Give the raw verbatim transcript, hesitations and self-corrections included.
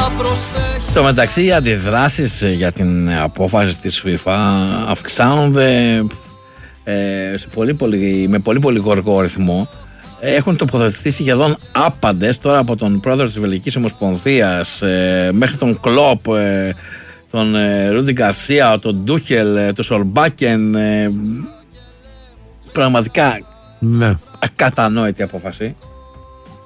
Στο μεταξύ, οι αντιδράσεις για την απόφαση της FIFA αυξάνονται ε, σε πολύ, πολύ, με πολύ πολύ γοργό ρυθμό. Έχουν τοποθετηθεί σχεδόν άπαντες, τώρα από τον πρόεδρο της Βελγικής Ομοσπονδίας ε, μέχρι τον Κλόπ, ε, τον ε, Ρούντι Γκαρσία, τον Ντούχελ, ε, τον Σολμπάκεν. Ε, πραγματικά ναι. ακατανόητη απόφαση.